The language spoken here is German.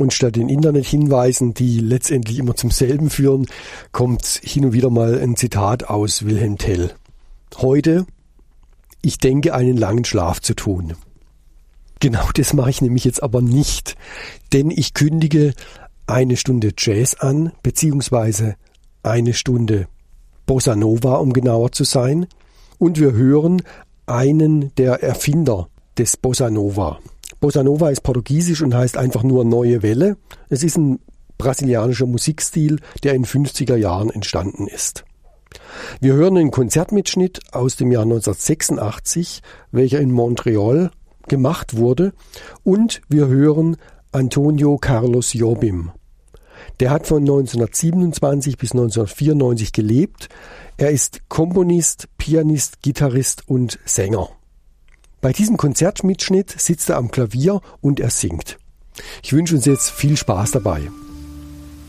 Und statt den Internethinweisen, die letztendlich immer zum selben führen, kommt hin und wieder mal ein Zitat aus Wilhelm Tell. Heute, ich denke, einen langen Schlaf zu tun. Genau das mache ich nämlich jetzt aber nicht, denn ich kündige eine Stunde Jazz an, beziehungsweise eine Stunde Bossa Nova, um genauer zu sein. Und wir hören einen der Erfinder des Bossa Nova. Bossa Nova ist portugiesisch und heißt einfach nur neue Welle. Es ist ein brasilianischer Musikstil, der in den 50er Jahren entstanden ist. Wir hören einen Konzertmitschnitt aus dem Jahr 1986, welcher in Montreal gemacht wurde, und wir hören Antonio Carlos Jobim. Der hat von 1927 bis 1994 gelebt. Er ist Komponist, Pianist, Gitarrist und Sänger. Bei diesem Konzertmitschnitt sitzt er am Klavier und er singt. Ich wünsche uns jetzt viel Spaß dabei.